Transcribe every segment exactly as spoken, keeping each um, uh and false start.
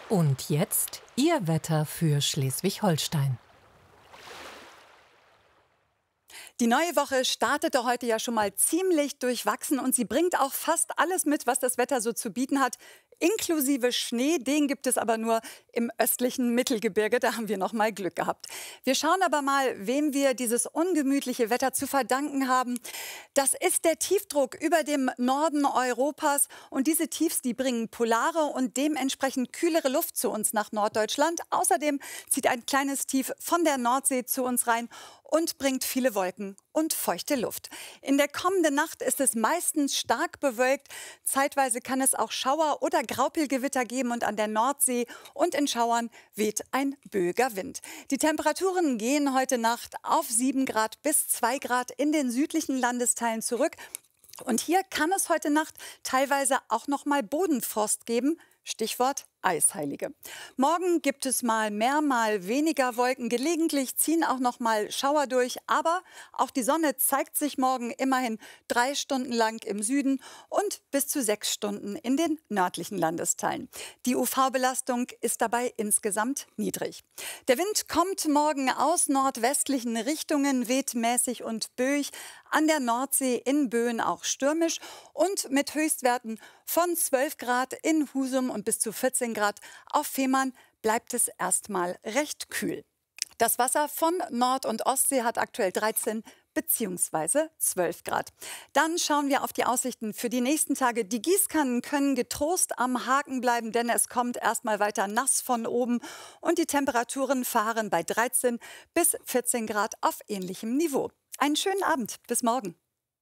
Und jetzt Ihr Wetter für Schleswig-Holstein. Die neue Woche startete heute ja schon mal ziemlich durchwachsen und sie bringt auch fast alles mit, was das Wetter so zu bieten hat. Inklusive Schnee, den gibt es aber nur im östlichen Mittelgebirge. Da haben wir noch mal Glück gehabt. Wir schauen aber mal, wem wir dieses ungemütliche Wetter zu verdanken haben. Das ist der Tiefdruck über dem Norden Europas. Und diese Tiefs, die bringen polare und dementsprechend kühlere Luft zu uns nach Norddeutschland. Außerdem zieht ein kleines Tief von der Nordsee zu uns rein und bringt viele Wolken und feuchte Luft. In der kommenden Nacht ist es meistens stark bewölkt. Zeitweise kann es auch Schauer oder Graupelgewitter geben und an der Nordsee und in Schauern weht ein böiger Wind. Die Temperaturen gehen heute Nacht auf sieben Grad bis zwei Grad in den südlichen Landesteilen zurück. Und hier kann es heute Nacht teilweise auch noch mal Bodenfrost geben. Stichwort Eisheilige. Morgen gibt es mal mehr, mal weniger Wolken. Gelegentlich ziehen auch noch mal Schauer durch. Aber auch die Sonne zeigt sich morgen immerhin drei Stunden lang im Süden und bis zu sechs Stunden in den nördlichen Landesteilen. Die U V-Belastung ist dabei insgesamt niedrig. Der Wind kommt morgen aus nordwestlichen Richtungen, weht mäßig und böig. An der Nordsee in Böen auch stürmisch und mit Höchstwerten von zwölf Grad in Husum und bis zu vierzehn Grad auf Fehmarn bleibt es erstmal recht kühl. Das Wasser von Nord- und Ostsee hat aktuell dreizehn bzw. zwölf Grad. Dann schauen wir auf die Aussichten für die nächsten Tage. Die Gießkannen können getrost am Haken bleiben, denn es kommt erstmal weiter nass von oben und die Temperaturen fahren bei dreizehn bis vierzehn Grad auf ähnlichem Niveau. Einen schönen Abend, bis morgen.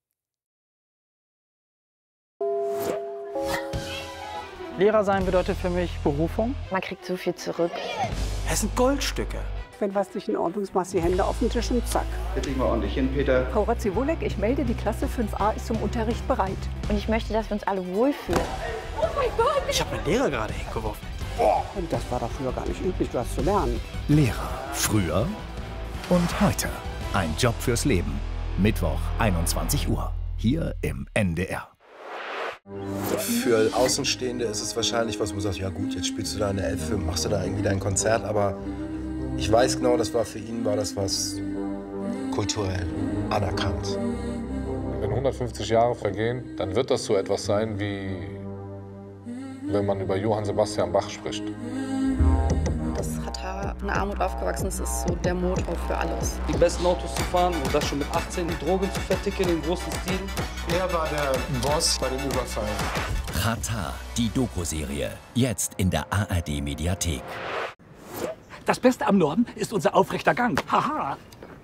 Lehrer sein bedeutet für mich Berufung. Man kriegt so viel zurück. Es sind Goldstücke. Wenn was nicht in Ordnung ist, machst du die Hände auf den Tisch und zack. Jetzt leg mal ordentlich hin, Peter. Frau Ratziwolek, ich melde, die Klasse fünf a ist zum Unterricht bereit. Und ich möchte, dass wir uns alle wohlfühlen. Oh mein Gott! Ich habe meinen Lehrer gerade hingeworfen. Boah. Und das war doch früher gar nicht üblich, was zu lernen. Lehrer. Früher und heute. Ein Job fürs Leben. Mittwoch, einundzwanzig Uhr. Hier im N D R. Für Außenstehende ist es wahrscheinlich was, wo man sagt, ja gut, jetzt spielst du da eine Elfe, machst du da irgendwie dein Konzert, aber ich weiß genau, das war für ihn, war das was kulturell anerkannt. Wenn hundertfünfzig Jahre vergehen, dann wird das so etwas sein, wie wenn man über Johann Sebastian Bach spricht. Das Ratar in Armut aufgewachsen ist, ist so der Motor für alles. Die besten Autos zu fahren und das schon mit achtzehn, die Drogen zu verticken im großen Stil. Er war der Boss bei dem Überfall. Ratar, die Doku-Serie. Jetzt in der A R D-Mediathek. Das Beste am Norden ist unser aufrechter Gang. Haha!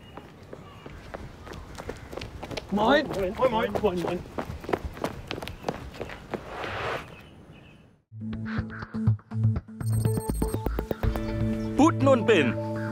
Moin! Moin, moin, moin, moin, moin. Buten und Bin.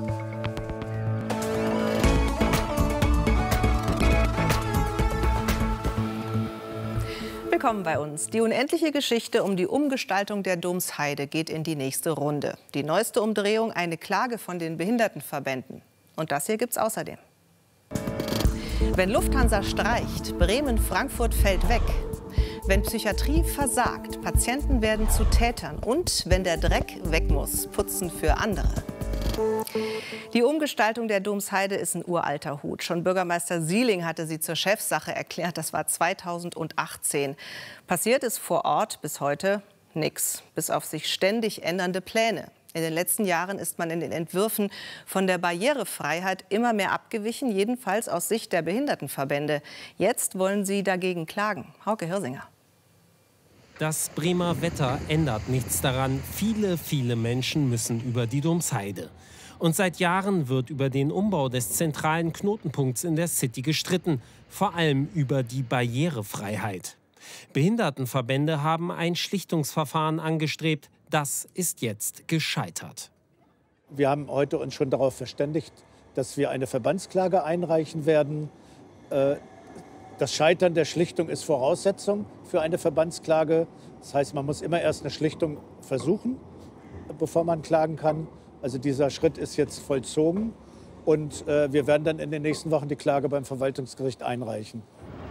Willkommen bei uns. Die unendliche Geschichte um die Umgestaltung der Domsheide geht in die nächste Runde. Die neueste Umdrehung, eine Klage von den Behindertenverbänden. Und das hier gibt's außerdem. Wenn Lufthansa streicht, Bremen-Frankfurt fällt weg. Wenn Psychiatrie versagt, Patienten werden zu Tätern. Und wenn der Dreck weg muss, putzen für andere. Die Umgestaltung der Domsheide ist ein uralter Hut. Schon Bürgermeister Sieling hatte sie zur Chefsache erklärt. Das war zweitausendachtzehn. Passiert ist vor Ort bis heute nichts, bis auf sich ständig ändernde Pläne. In den letzten Jahren ist man in den Entwürfen von der Barrierefreiheit immer mehr abgewichen, jedenfalls aus Sicht der Behindertenverbände. Jetzt wollen sie dagegen klagen. Hauke Hirsinger. Das Bremer Wetter ändert nichts daran. Viele, viele Menschen müssen über die Domsheide. Und seit Jahren wird über den Umbau des zentralen Knotenpunkts in der City gestritten. Vor allem über die Barrierefreiheit. Behindertenverbände haben ein Schlichtungsverfahren angestrebt. Das ist jetzt gescheitert. Wir haben heute uns schon darauf verständigt, dass wir eine Verbandsklage einreichen werden. Das Scheitern der Schlichtung ist Voraussetzung für eine Verbandsklage. Das heißt, man muss immer erst eine Schlichtung versuchen, bevor man klagen kann. Also dieser Schritt ist jetzt vollzogen und wir werden dann in den nächsten Wochen die Klage beim Verwaltungsgericht einreichen.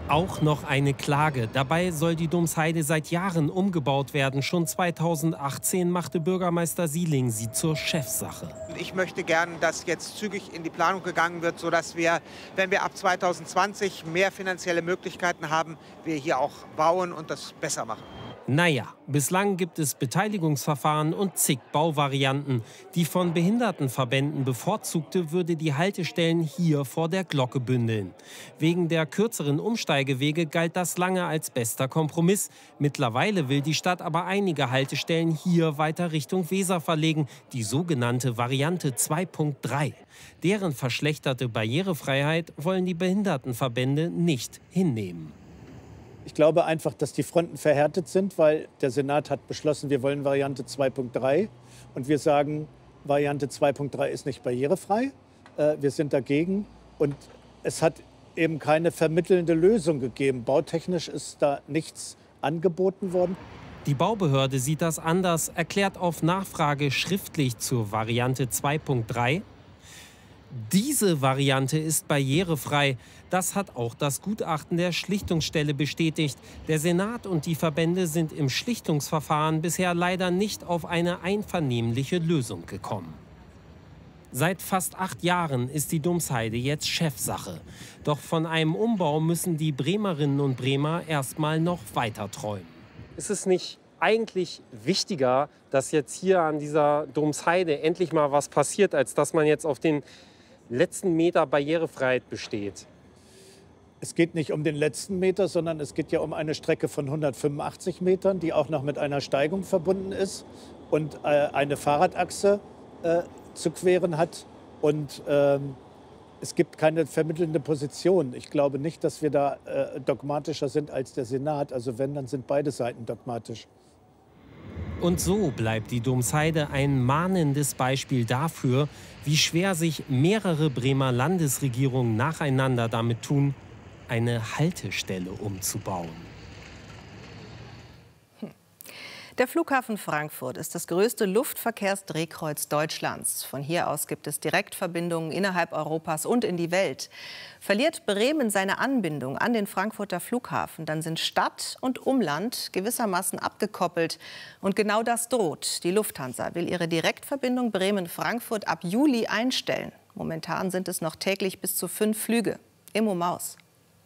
Auch noch eine Klage. Dabei soll die Domsheide seit Jahren umgebaut werden. Schon zweitausendachtzehn machte Bürgermeister Sieling sie zur Chefsache. Ich möchte gern, dass jetzt zügig in die Planung gegangen wird, sodass wir, wenn wir ab zweitausendzwanzig mehr finanzielle Möglichkeiten haben, wir hier auch bauen und das besser machen. Naja, bislang gibt es Beteiligungsverfahren und zig Bauvarianten. Die von Behindertenverbänden bevorzugte würde die Haltestellen hier vor der Glocke bündeln. Wegen der kürzeren Umsteigewege galt das lange als bester Kompromiss. Mittlerweile will die Stadt aber einige Haltestellen hier weiter Richtung Weser verlegen, die sogenannte Variante zwei Punkt drei. Deren verschlechterte Barrierefreiheit wollen die Behindertenverbände nicht hinnehmen. Ich glaube einfach, dass die Fronten verhärtet sind, weil der Senat hat beschlossen, wir wollen Variante zwei Punkt drei. Und wir sagen, Variante zwei Punkt drei ist nicht barrierefrei. Äh, wir sind dagegen. Und es hat eben keine vermittelnde Lösung gegeben. Bautechnisch ist da nichts angeboten worden. Die Baubehörde sieht das anders, erklärt auf Nachfrage schriftlich zur Variante zwei Punkt drei. Diese Variante ist barrierefrei. Das hat auch das Gutachten der Schlichtungsstelle bestätigt. Der Senat und die Verbände sind im Schlichtungsverfahren bisher leider nicht auf eine einvernehmliche Lösung gekommen. Seit fast acht Jahren ist die Domsheide jetzt Chefsache. Doch von einem Umbau müssen die Bremerinnen und Bremer erst mal noch weiter träumen. Ist es nicht eigentlich wichtiger, dass jetzt hier an dieser Domsheide endlich mal was passiert, als dass man jetzt auf den letzten Meter Barrierefreiheit besteht? Es geht nicht um den letzten Meter, sondern es geht ja um eine Strecke von hundertfünfundachtzig Metern, die auch noch mit einer Steigung verbunden ist und äh, eine Fahrradachse äh, zu queren hat. Und ähm, es gibt keine vermittelnde Position. Ich glaube nicht, dass wir da äh, dogmatischer sind als der Senat. Also wenn, dann sind beide Seiten dogmatisch. Und so bleibt die Domsheide ein mahnendes Beispiel dafür, wie schwer sich mehrere Bremer Landesregierungen nacheinander damit tun, eine Haltestelle umzubauen. Der Flughafen Frankfurt ist das größte Luftverkehrsdrehkreuz Deutschlands. Von hier aus gibt es Direktverbindungen innerhalb Europas und in die Welt. Verliert Bremen seine Anbindung an den Frankfurter Flughafen, dann sind Stadt und Umland gewissermaßen abgekoppelt. Und genau das droht. Die Lufthansa will ihre Direktverbindung Bremen-Frankfurt ab Juli einstellen. Momentan sind es noch täglich bis zu fünf Flüge. Immo Maus.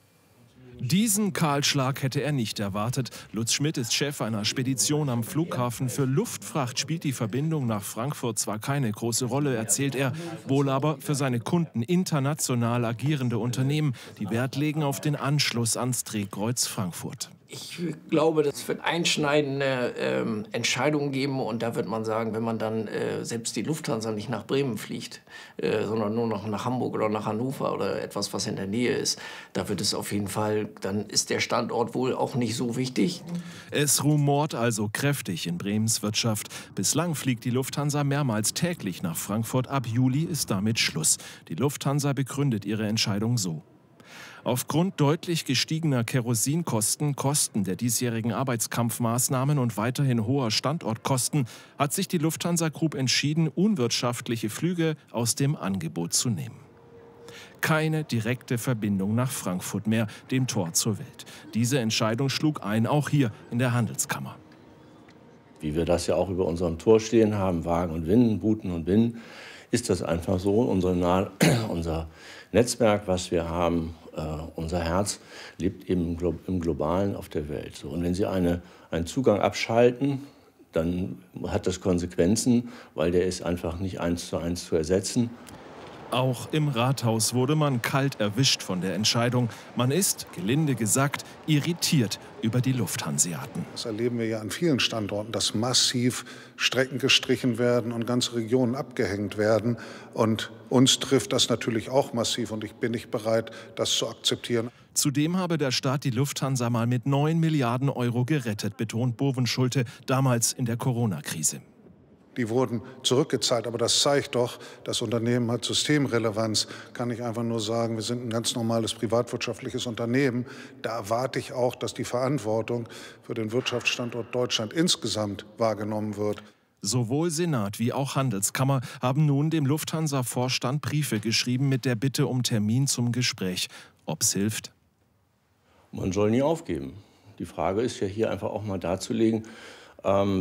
Diesen Kahlschlag hätte er nicht erwartet. Lutz Schmidt ist Chef einer Spedition am Flughafen. Für Luftfracht spielt die Verbindung nach Frankfurt zwar keine große Rolle, erzählt er, wohl aber für seine Kunden international agierende Unternehmen, die Wert legen auf den Anschluss ans Drehkreuz Frankfurt. Ich glaube, das wird einschneidende ähm, Entscheidungen geben. Und da wird man sagen, wenn man dann äh, selbst die Lufthansa nicht nach Bremen fliegt, äh, sondern nur noch nach Hamburg oder nach Hannover oder etwas, was in der Nähe ist, da wird es auf jeden Fall, dann ist der Standort wohl auch nicht so wichtig. Es rumort also kräftig in Bremens Wirtschaft. Bislang fliegt die Lufthansa mehrmals täglich nach Frankfurt. Ab Juli ist damit Schluss. Die Lufthansa begründet ihre Entscheidung so: Aufgrund deutlich gestiegener Kerosinkosten, Kosten der diesjährigen Arbeitskampfmaßnahmen und weiterhin hoher Standortkosten hat sich die Lufthansa Group entschieden, unwirtschaftliche Flüge aus dem Angebot zu nehmen. Keine direkte Verbindung nach Frankfurt mehr, dem Tor zur Welt. Diese Entscheidung schlug ein, auch hier in der Handelskammer. Wie wir das ja auch über unserem Tor stehen haben, Wagen und Winnen, Buten und Binnen, ist das einfach so. Unsere, unser Netzwerk, was wir haben, äh, unser Herz, lebt eben im Globalen auf der Welt. So, und wenn Sie eine, einen Zugang abschalten, dann hat das Konsequenzen, weil der ist einfach nicht eins zu eins zu ersetzen. Auch im Rathaus wurde man kalt erwischt von der Entscheidung. Man ist, gelinde gesagt, irritiert über die Lufthanseaten. Das erleben wir ja an vielen Standorten, dass massiv Strecken gestrichen werden und ganze Regionen abgehängt werden. Und uns trifft das natürlich auch massiv und ich bin nicht bereit, das zu akzeptieren. Zudem habe der Staat die Lufthansa mal mit neun Milliarden Euro gerettet, betont Bovenschulte, damals in der Corona-Krise. Die wurden zurückgezahlt, aber das zeigt doch, das Unternehmen hat Systemrelevanz. Kann ich einfach nur sagen, wir sind ein ganz normales privatwirtschaftliches Unternehmen. Da erwarte ich auch, dass die Verantwortung für den Wirtschaftsstandort Deutschland insgesamt wahrgenommen wird. Sowohl Senat wie auch Handelskammer haben nun dem Lufthansa-Vorstand Briefe geschrieben mit der Bitte um Termin zum Gespräch. Ob's hilft? Man soll nie aufgeben. Die Frage ist ja hier einfach auch mal darzulegen,